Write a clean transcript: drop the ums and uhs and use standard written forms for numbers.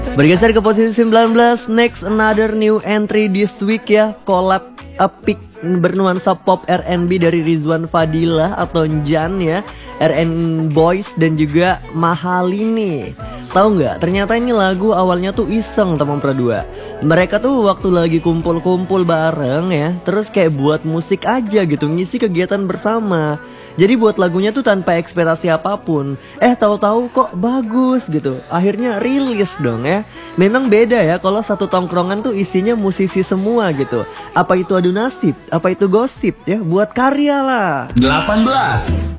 Bergeser ke posisi 19, next another new entry this week ya, collab epic bernuansa pop R&B dari Rizwan Fadilah atau Jan ya, RN Boys dan juga Mahalini. Tahu nggak? Ternyata ini lagu awalnya tuh iseng teman Pradua. Mereka tuh waktu lagi kumpul-kumpul bareng ya, terus kayak buat musik aja gitu, ngisi kegiatan bersama. Jadi buat lagunya tuh tanpa ekspektasi apapun. Tahu-tahu kok bagus gitu. Akhirnya rilis dong ya. Memang beda ya kalau satu tongkrongan tuh isinya musisi semua gitu. Apa itu adu nasib? Apa itu gosip ya? Buat karya lah. 18.